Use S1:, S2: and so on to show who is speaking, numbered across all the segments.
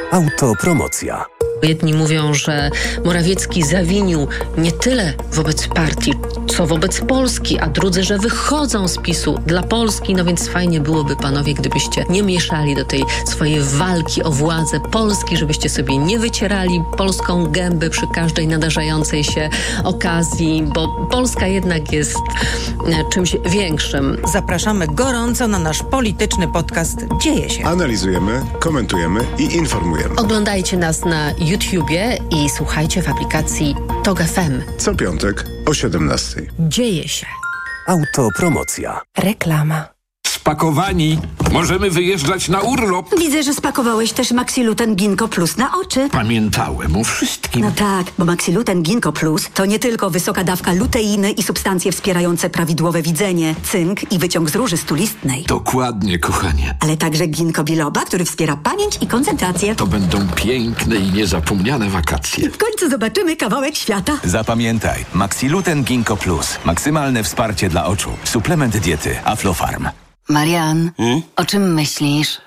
S1: Autopromocja.
S2: Jedni mówią, że Morawiecki zawinił nie tyle wobec partii, co wobec Polski, a drudzy, że wychodzą z PiS-u dla Polski. No więc fajnie byłoby, panowie, gdybyście nie mieszali do tej swojej walki o władzę Polski, żebyście sobie nie wycierali polską gęby przy każdej nadarzającej się okazji, bo Polska jednak jest czymś większym.
S3: Zapraszamy gorąco na nasz polityczny podcast Dzieje się.
S4: Analizujemy, komentujemy i informujemy.
S2: Oglądajcie nas na YouTubie i słuchajcie w aplikacji TOG FM.
S4: Co piątek o 17:00.
S2: Dzieje się.
S1: Autopromocja.
S3: Reklama.
S5: Spakowani. Możemy wyjeżdżać na urlop.
S6: Widzę, że spakowałeś też Maxiluten Ginkgo Plus na oczy.
S5: Pamiętałem o wszystkim.
S6: No tak, bo Maxiluten Ginkgo Plus to nie tylko wysoka dawka luteiny i substancje wspierające prawidłowe widzenie, cynk i wyciąg z róży stulistnej.
S5: Dokładnie, kochanie.
S6: Ale także ginkgo biloba, który wspiera pamięć i koncentrację.
S5: To będą piękne i niezapomniane wakacje.
S6: W końcu zobaczymy kawałek świata.
S7: Zapamiętaj, Maxiluten Ginkgo Plus. Maksymalne wsparcie dla oczu. Suplement diety Aflofarm.
S8: Marian, o czym myślisz?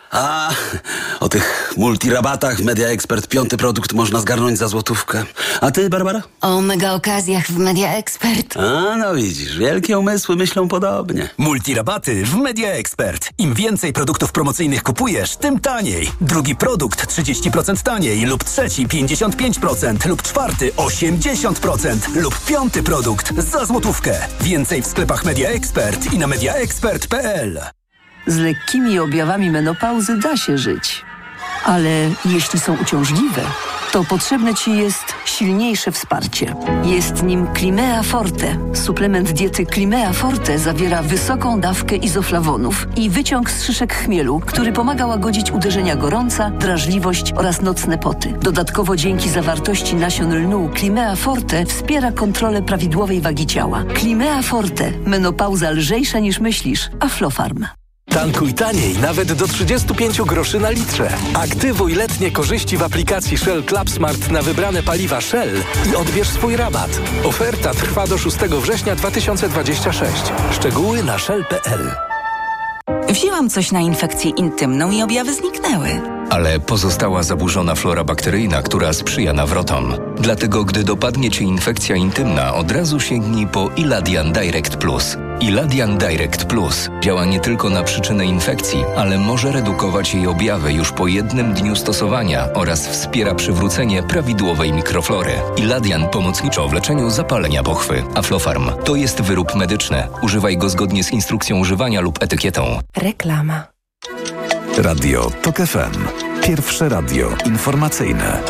S9: O tych multirabatach w Media Expert 5. produkt można zgarnąć za złotówkę. A ty, Barbara?
S8: O mega okazjach w Media Expert.
S9: No widzisz, wielkie umysły myślą podobnie.
S10: Multirabaty w Media Expert. Im więcej produktów promocyjnych kupujesz, tym taniej. Drugi produkt 30% taniej lub trzeci 55% lub czwarty 80% lub 5. produkt za złotówkę. Więcej w sklepach Media Expert i na mediaexpert.pl.
S11: Z lekkimi objawami menopauzy da się żyć. Ale jeśli są uciążliwe, to potrzebne Ci jest silniejsze wsparcie. Jest nim Climea Forte. Suplement diety Climea Forte zawiera wysoką dawkę izoflawonów i wyciąg z szyszek chmielu, który pomaga łagodzić uderzenia gorąca, drażliwość oraz nocne poty. Dodatkowo dzięki zawartości nasion lnu Climea Forte wspiera kontrolę prawidłowej wagi ciała. Climea Forte. Menopauza lżejsza niż myślisz. Aflofarm.
S10: Tankuj taniej, nawet do 35 groszy na litrze. Aktywuj letnie korzyści w aplikacji Shell Club Smart na wybrane paliwa Shell i odbierz swój rabat. Oferta trwa do 6 września 2026. Szczegóły na shell.pl.
S3: Wzięłam coś na infekcję intymną i objawy zniknęły.
S12: Ale pozostała zaburzona flora bakteryjna, która sprzyja nawrotom. Dlatego, gdy dopadnie Cię infekcja intymna, od razu sięgnij po Iladian Direct Plus. Iladian Direct Plus działa nie tylko na przyczynę infekcji, ale może redukować jej objawy już po 1 dniu stosowania oraz wspiera przywrócenie prawidłowej mikroflory. Iladian pomocniczo w leczeniu zapalenia pochwy. Aflofarm to jest wyrób medyczny. Używaj go zgodnie z instrukcją używania lub etykietą.
S3: Reklama.
S1: Radio TOG FM. Pierwsze radio informacyjne.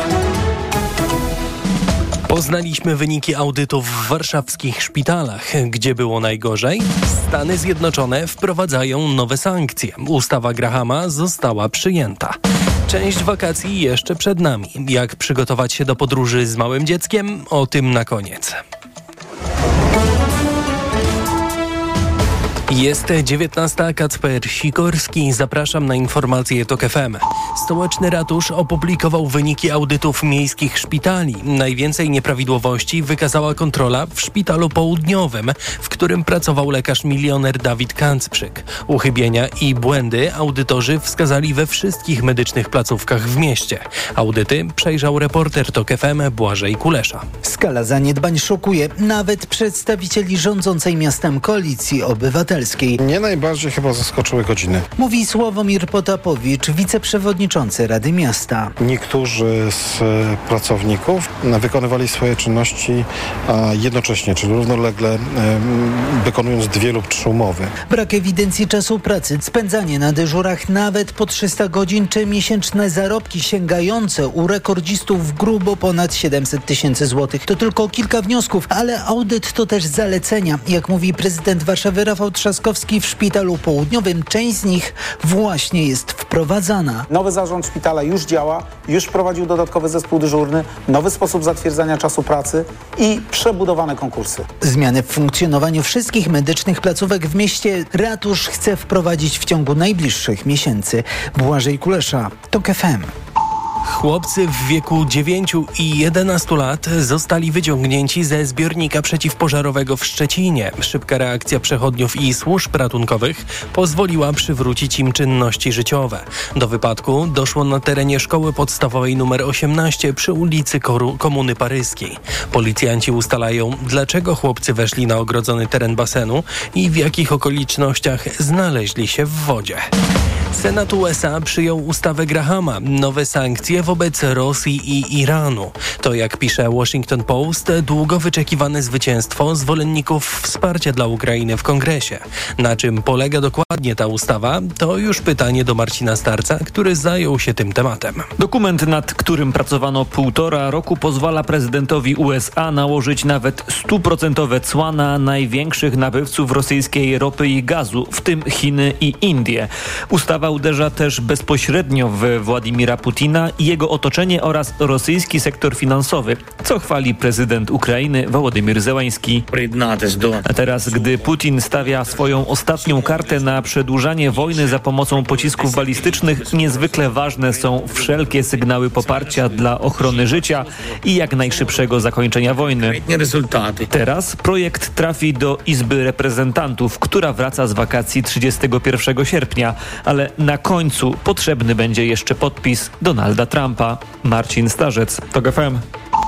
S13: Poznaliśmy wyniki audytów w warszawskich szpitalach. Gdzie było najgorzej? Stany Zjednoczone wprowadzają nowe sankcje. Ustawa Grahama została przyjęta. Część wakacji jeszcze przed nami. Jak przygotować się do podróży z małym dzieckiem? O tym na koniec. Jest 19. Kacper Sikorski. Zapraszam na informacje TOG FM. Stołeczny ratusz opublikował wyniki audytów miejskich szpitali. Najwięcej nieprawidłowości wykazała kontrola w Szpitalu Południowym, w którym pracował lekarz milioner Dawid Kęcprzyk. Uchybienia i błędy audytorzy wskazali we wszystkich medycznych placówkach w mieście. Audyty przejrzał reporter TOG FM Błażej Kulesza.
S14: Skala zaniedbań szokuje nawet przedstawicieli rządzącej miastem Koalicji Obywatelskiej.
S15: Nie najbardziej chyba zaskoczyły godziny.
S14: Mówi Sławomir Potapowicz, wiceprzewodniczący Rady Miasta.
S15: Niektórzy z pracowników wykonywali swoje czynności jednocześnie, czyli równolegle wykonując 2 lub 3 umowy.
S14: Brak ewidencji czasu pracy, spędzanie na dyżurach nawet po 300 godzin czy miesięczne zarobki sięgające u rekordzistów grubo ponad 700 000 złotych. To tylko kilka wniosków, ale audyt to też zalecenia. Jak mówi prezydent Warszawy Rafał Trzaskowski, w Szpitalu Południowym część z nich właśnie jest wprowadzana.
S16: Nowy zarząd szpitala już działa, już wprowadził dodatkowy zespół dyżurny, nowy sposób zatwierdzania czasu pracy i przebudowane konkursy.
S14: Zmiany w funkcjonowaniu wszystkich medycznych placówek w mieście ratusz chce wprowadzić w ciągu najbliższych miesięcy. Błażej Kulesza, TOG FM.
S13: Chłopcy w wieku 9 i 11 lat zostali wyciągnięci ze zbiornika przeciwpożarowego w Szczecinie. Szybka reakcja przechodniów i służb ratunkowych pozwoliła przywrócić im czynności życiowe. Do wypadku doszło na terenie szkoły podstawowej nr 18 przy ulicy Komuny Paryskiej. Policjanci ustalają, dlaczego chłopcy weszli na ogrodzony teren basenu i w jakich okolicznościach znaleźli się w wodzie. Senat USA przyjął ustawę Grahama, nowe sankcje wobec Rosji i Iranu. To, jak pisze Washington Post, długo wyczekiwane zwycięstwo zwolenników wsparcia dla Ukrainy w Kongresie. Na czym polega dokładnie ta ustawa, to już pytanie do Marcina Starca, który zajął się tym tematem.
S17: Dokument, nad którym pracowano 1,5 roku, pozwala prezydentowi USA nałożyć nawet 100% cła na największych nabywców rosyjskiej ropy i gazu, w tym Chiny i Indie. Ustawa uderza też bezpośrednio w Władimira Putina i jego otoczenie oraz rosyjski sektor finansowy, co chwali prezydent Ukrainy Wołodymyr Zełański. A teraz, gdy Putin stawia swoją ostatnią kartę na przedłużanie wojny za pomocą pocisków balistycznych, niezwykle ważne są wszelkie sygnały poparcia dla ochrony życia i jak najszybszego zakończenia wojny. Teraz projekt trafi do Izby Reprezentantów, która wraca z wakacji 31 sierpnia, ale na końcu potrzebny będzie jeszcze podpis Donalda Trumpa. Marcin Starzec, TOK FM.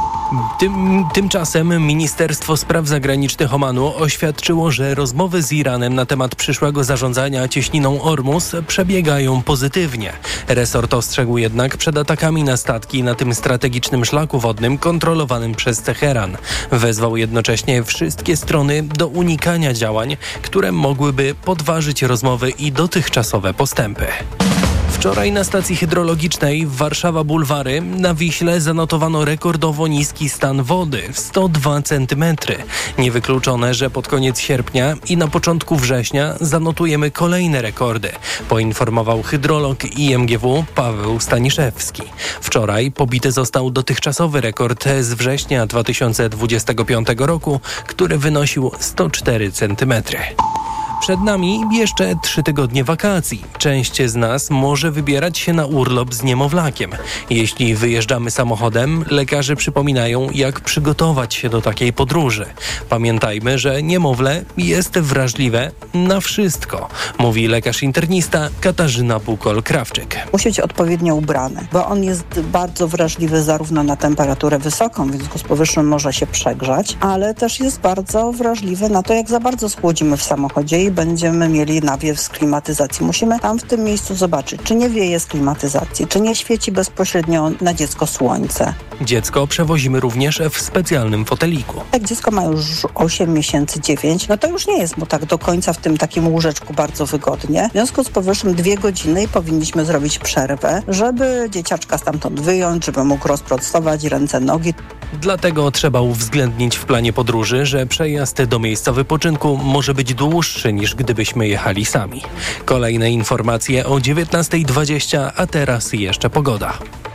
S13: Tymczasem Ministerstwo Spraw Zagranicznych Omanu oświadczyło, że rozmowy z Iranem na temat przyszłego zarządzania cieśniną Ormus przebiegają pozytywnie. Resort ostrzegł jednak przed atakami na statki na tym strategicznym szlaku wodnym kontrolowanym przez Teheran. Wezwał jednocześnie wszystkie strony do unikania działań, które mogłyby podważyć rozmowy i dotychczasowe postępy. Wczoraj na stacji hydrologicznej w Warszawa Bulwary na Wiśle zanotowano rekordowo niski stan wody w 102 cm. Niewykluczone, że pod koniec sierpnia i na początku września zanotujemy kolejne rekordy, poinformował hydrolog IMGW Paweł Staniszewski. Wczoraj pobity został dotychczasowy rekord z września 2025 roku, który wynosił 104 cm. Przed nami jeszcze 3 tygodnie wakacji. Część z nas może wybierać się na urlop z niemowlakiem. Jeśli wyjeżdżamy samochodem, lekarze przypominają, jak przygotować się do takiej podróży. Pamiętajmy, że niemowlę jest wrażliwe na wszystko, mówi lekarz internista Katarzyna Bukol-Krawczyk.
S18: Musi być odpowiednio ubrany, bo on jest bardzo wrażliwy zarówno na temperaturę wysoką, w związku z powyższym może się przegrzać, ale też jest bardzo wrażliwy na to, jak za bardzo schłodzimy w samochodzie i będziemy mieli nawiew z klimatyzacji. Musimy tam w tym miejscu zobaczyć, czy nie wieje z klimatyzacji, czy nie świeci bezpośrednio na dziecko słońce.
S13: Dziecko przewozimy również w specjalnym foteliku.
S18: Jak dziecko ma już 8 miesięcy, 9, no to już nie jest mu tak do końca w tym takim łóżeczku bardzo wygodnie. W związku z powyższym 2 godziny i powinniśmy zrobić przerwę, żeby dzieciaczka stamtąd wyjąć, żeby mógł rozprostować ręce, nogi.
S13: Dlatego trzeba uwzględnić w planie podróży, że przejazd do miejsca wypoczynku może być dłuższy niż gdybyśmy jechali sami. Kolejne informacje o 19:20, a teraz jeszcze pogoda.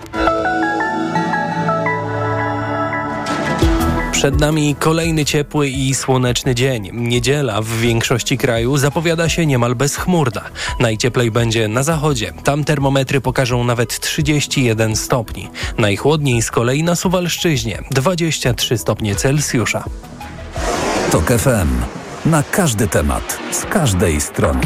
S13: Przed nami kolejny ciepły i słoneczny dzień. Niedziela w większości kraju zapowiada się niemal bezchmurna. Najcieplej będzie na zachodzie. Tam termometry pokażą nawet 31 stopni. Najchłodniej z kolei na Suwalszczyźnie 23 stopnie Celsjusza.
S1: TOK FM. Na każdy temat, z każdej strony.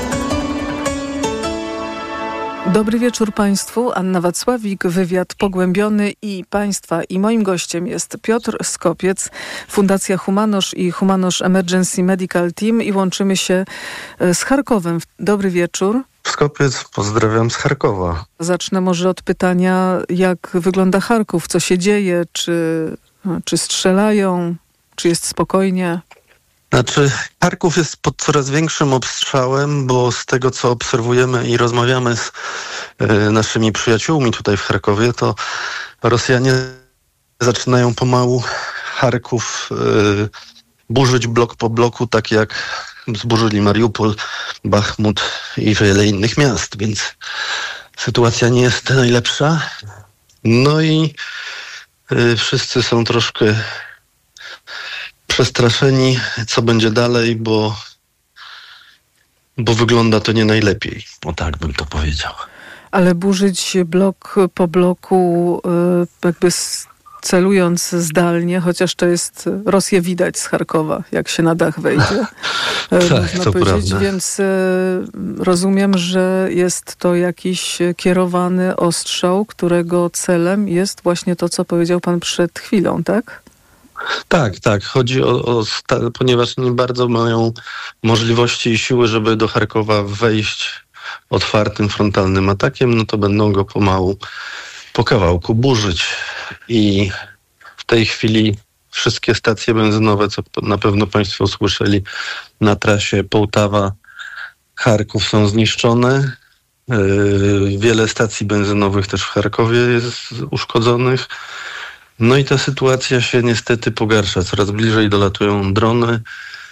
S19: Dobry wieczór Państwu. Anna Wacławik, wywiad pogłębiony i Państwa. I moim gościem jest Piotr Skopiec, Fundacja Humanosz i Humanosz Emergency Medical Team i łączymy się z Charkowem. Dobry wieczór.
S20: Skopiec, pozdrawiam z Charkowa.
S19: Zacznę może od pytania, jak wygląda Charków, co się dzieje, czy strzelają, czy jest spokojnie?
S20: Znaczy, Charków jest pod coraz większym obstrzałem, bo z tego, co obserwujemy i rozmawiamy z naszymi przyjaciółmi tutaj w Charkowie, to Rosjanie zaczynają pomału Charków burzyć blok po bloku, tak jak zburzyli Mariupol, Bachmut i wiele innych miast, więc sytuacja nie jest najlepsza. No i wszyscy są troszkę przestraszeni, co będzie dalej, bo wygląda to nie najlepiej. O tak bym to powiedział.
S19: Ale burzyć blok po bloku, jakby celując zdalnie, chociaż to jest Rosję widać z Charkowa, jak się na dach wejdzie, można
S20: to
S19: powiedzieć,
S20: prawda.
S19: więc rozumiem, że jest to jakiś kierowany ostrzał, którego celem jest właśnie to, co powiedział pan przed chwilą, tak?
S20: Tak. Chodzi ponieważ nie bardzo mają możliwości i siły, żeby do Charkowa wejść otwartym, frontalnym atakiem, no to będą go pomału, po kawałku burzyć. I w tej chwili wszystkie stacje benzynowe, co na pewno państwo słyszeli, na trasie Połtawa-Charków są zniszczone. Wiele stacji benzynowych też w Charkowie jest uszkodzonych. No i ta sytuacja się niestety pogarsza. Coraz bliżej dolatują drony.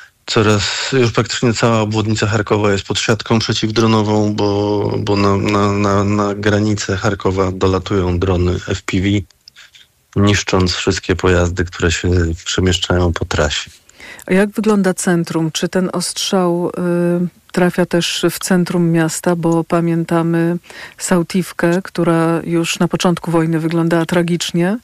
S20: Już praktycznie cała obwodnica Charkowa jest pod siatką przeciwdronową, bo na granicę Charkowa dolatują drony FPV, niszcząc wszystkie pojazdy, które się przemieszczają po trasie.
S19: A jak wygląda centrum? Czy ten ostrzał trafia też w centrum miasta? Bo pamiętamy Sautivkę, która już na początku wojny wyglądała tragicznie.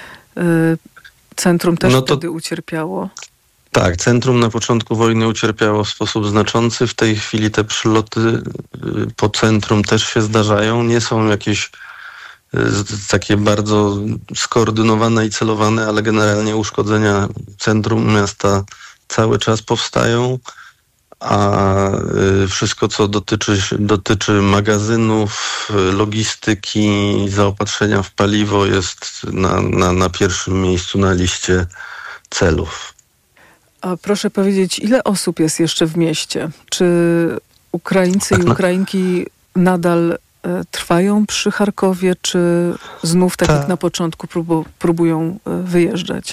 S19: Centrum też wtedy ucierpiało.
S20: Tak, centrum na początku wojny ucierpiało w sposób znaczący. W tej chwili te przyloty po centrum też się zdarzają. Nie są jakieś takie bardzo skoordynowane i celowane, ale generalnie uszkodzenia centrum miasta cały czas powstają, a wszystko, co dotyczy magazynów, logistyki, zaopatrzenia w paliwo jest na pierwszym miejscu na liście celów.
S19: A proszę powiedzieć, ile osób jest jeszcze w mieście? Czy Ukraińcy i Ukrainki nadal trwają przy Charkowie, czy znów tak jak na początku próbują wyjeżdżać?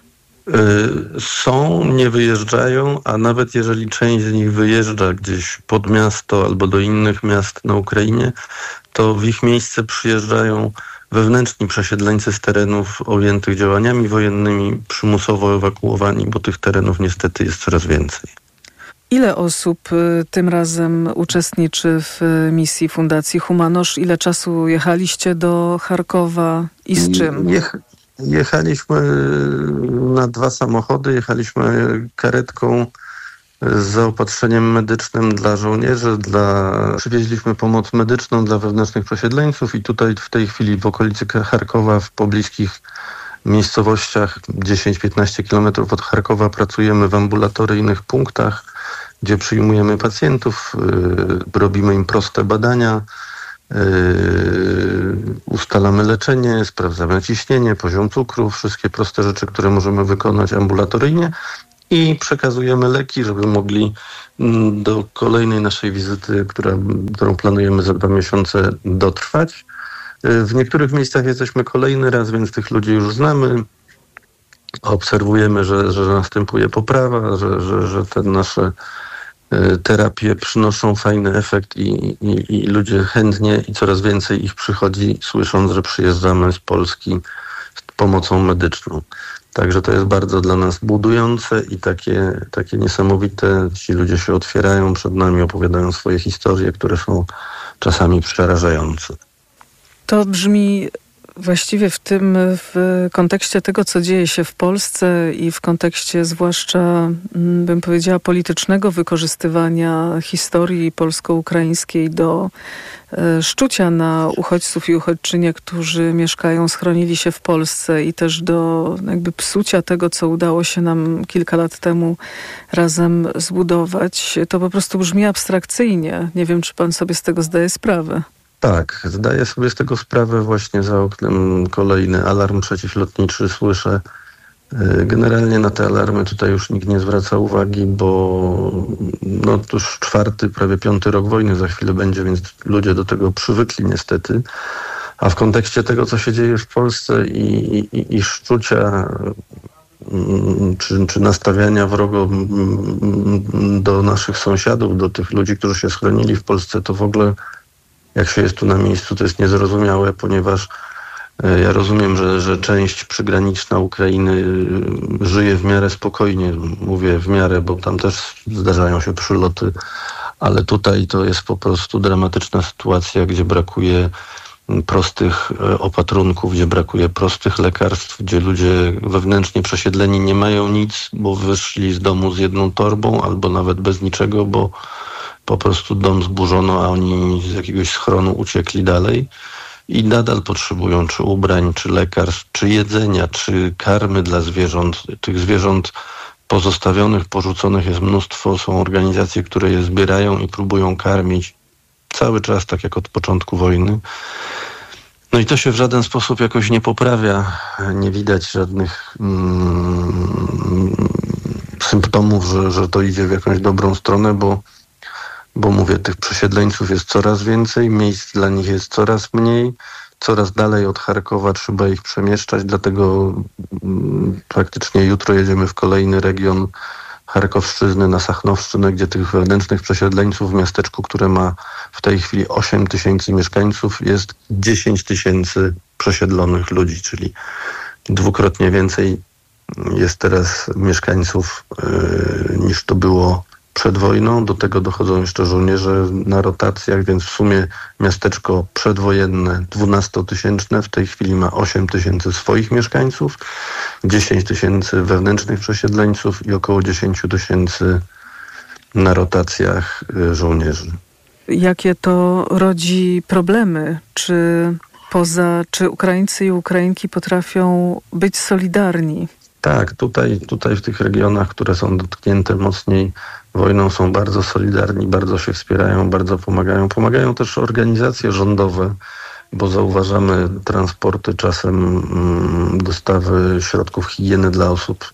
S20: Nie wyjeżdżają, a nawet jeżeli część z nich wyjeżdża gdzieś pod miasto albo do innych miast na Ukrainie, to w ich miejsce przyjeżdżają wewnętrzni przesiedleńcy z terenów objętych działaniami wojennymi, przymusowo ewakuowani, bo tych terenów niestety jest coraz więcej.
S19: Ile osób tym razem uczestniczy w misji Fundacji Humanosz? Ile czasu jechaliście do Charkowa i z czym?
S20: Jechaliśmy na 2 samochody, jechaliśmy karetką z zaopatrzeniem medycznym dla żołnierzy, przywieźliśmy pomoc medyczną dla wewnętrznych przesiedleńców i tutaj w tej chwili w okolicy Charkowa, w pobliskich miejscowościach 10-15 km od Charkowa pracujemy w ambulatoryjnych punktach, gdzie przyjmujemy pacjentów, robimy im proste badania, ustalamy leczenie, sprawdzamy ciśnienie, poziom cukru, wszystkie proste rzeczy, które możemy wykonać ambulatoryjnie i przekazujemy leki, żeby mogli do kolejnej naszej wizyty, którą planujemy za 2 miesiące, dotrwać. W niektórych miejscach jesteśmy kolejny raz, więc tych ludzi już znamy. Obserwujemy, że następuje poprawa, że te nasze terapie przynoszą fajny efekt i ludzie chętnie i coraz więcej ich przychodzi, słysząc, że przyjeżdżamy z Polski z pomocą medyczną. Także to jest bardzo dla nas budujące i takie niesamowite. Ci ludzie się otwierają przed nami, opowiadają swoje historie, które są czasami przerażające.
S19: To brzmi właściwie w kontekście tego, co dzieje się w Polsce i w kontekście zwłaszcza, bym powiedziała, politycznego wykorzystywania historii polsko-ukraińskiej do szczucia na uchodźców i uchodźczynie, którzy mieszkają, schronili się w Polsce i też do jakby psucia tego, co udało się nam kilka lat temu razem zbudować. To po prostu brzmi abstrakcyjnie. Nie wiem, czy pan sobie z tego zdaje sprawę.
S20: Tak, zdaję sobie z tego sprawę. Właśnie za oknem kolejny alarm przeciwlotniczy słyszę. Generalnie na te alarmy tutaj już nikt nie zwraca uwagi, bo to już 4., prawie 5. rok wojny za chwilę będzie, więc ludzie do tego przywykli niestety. A w kontekście tego, co się dzieje w Polsce i szczucia czy nastawiania wrogo do naszych sąsiadów, do tych ludzi, którzy się schronili w Polsce, to w ogóle jak się jest tu na miejscu, to jest niezrozumiałe, ponieważ ja rozumiem, że część przygraniczna Ukrainy żyje w miarę spokojnie. Mówię w miarę, bo tam też zdarzają się przyloty, ale tutaj to jest po prostu dramatyczna sytuacja, gdzie brakuje prostych opatrunków, gdzie brakuje prostych lekarstw, gdzie ludzie wewnętrznie przesiedleni nie mają nic, bo wyszli z domu z jedną torbą albo nawet bez niczego, bo po prostu dom zburzono, a oni z jakiegoś schronu uciekli dalej i nadal potrzebują czy ubrań, czy lekarstw, czy jedzenia, czy karmy dla zwierząt. Tych zwierząt pozostawionych, porzuconych jest mnóstwo. Są organizacje, które je zbierają i próbują karmić cały czas, tak jak od początku wojny. No i to się w żaden sposób jakoś nie poprawia. Nie widać żadnych symptomów, że to idzie w jakąś dobrą stronę, bo mówię, tych przesiedleńców jest coraz więcej, miejsc dla nich jest coraz mniej, coraz dalej od Charkowa trzeba ich przemieszczać, dlatego praktycznie jutro jedziemy w kolejny region Charkowszczyzny, na Sachnowszczynę, gdzie tych wewnętrznych przesiedleńców w miasteczku, które ma w tej chwili 8 000 mieszkańców, jest 10 000 przesiedlonych ludzi, czyli dwukrotnie więcej jest teraz mieszkańców niż to było przed wojną. Do tego dochodzą jeszcze żołnierze na rotacjach, więc w sumie miasteczko przedwojenne 12-tysięczne w tej chwili ma 8 000 swoich mieszkańców, 10 000 wewnętrznych przesiedleńców i około 10 000 na rotacjach żołnierzy. Jakie to rodzi problemy? Czy Ukraińcy i Ukrainki potrafią być solidarni? Tak, tutaj w tych regionach, które są dotknięte mocniej wojną, są bardzo solidarni, bardzo się wspierają, bardzo pomagają. Pomagają też organizacje rządowe, bo zauważamy transporty, czasem dostawy środków higieny dla osób,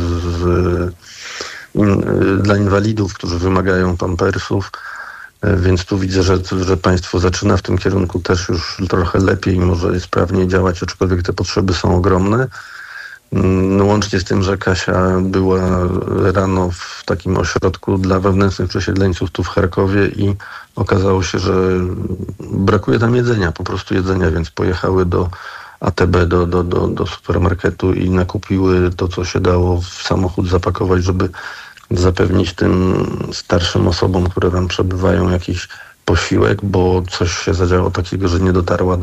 S20: dla inwalidów, którzy wymagają pampersów. Więc tu widzę, że państwo zaczyna w tym kierunku też już trochę lepiej, może sprawniej działać, aczkolwiek te potrzeby są ogromne. Łącznie z tym, że Kasia była rano w takim ośrodku dla wewnętrznych przesiedleńców tu w Charkowie i okazało się, że brakuje tam jedzenia, po prostu jedzenia, więc pojechały do ATB, do supermarketu i nakupiły to, co się dało w samochód zapakować, żeby zapewnić tym starszym osobom, które tam przebywają, jakiś posiłek, bo coś się zadziało takiego, że nie dotarło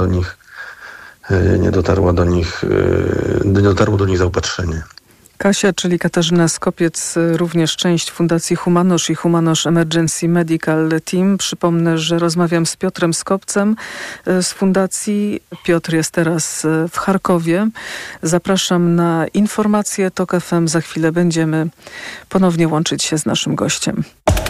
S20: do nich zaopatrzenie. Kasia, czyli Katarzyna Skopiec, również część Fundacji Humanosz i Humanosz Emergency Medical Team. Przypomnę, że rozmawiam z Piotrem Skopcem z Fundacji. Piotr jest teraz w Charkowie. Zapraszam na informacje TOK FM. Za chwilę będziemy ponownie łączyć się z naszym gościem.